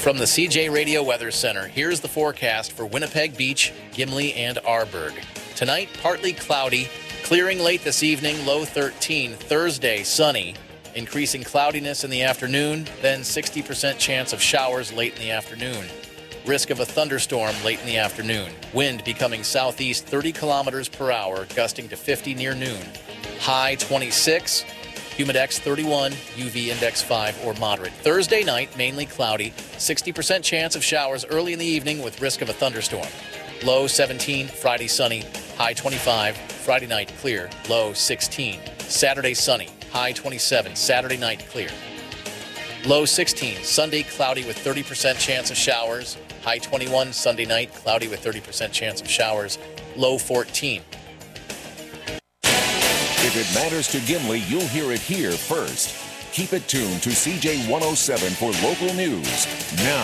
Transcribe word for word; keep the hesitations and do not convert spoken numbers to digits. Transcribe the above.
From the C J Radio Weather Center, here's the forecast for Winnipeg Beach, Gimli, and Arborg. Tonight, partly cloudy, clearing late this evening, low thirteen. Thursday, sunny, increasing cloudiness in the afternoon, then sixty percent chance of showers late in the afternoon. Risk of a thunderstorm late in the afternoon. Wind becoming southeast thirty kilometers per hour, gusting to fifty near noon. High twenty-six. Humidex thirty-one, U V index five or moderate. Thursday night, mainly cloudy, sixty percent chance of showers early in the evening with risk of a thunderstorm. Low seventeen, Friday sunny, high twenty-five. Friday night clear, low sixteen. Saturday sunny, high twenty-seven. Saturday night clear. Low sixteen, Sunday cloudy with thirty percent chance of showers. High twenty-one, Sunday night cloudy with thirty percent chance of showers. Low fourteen. If it matters to Gimli, you'll hear it here first. Keep it tuned to C J one oh seven for local news. Now,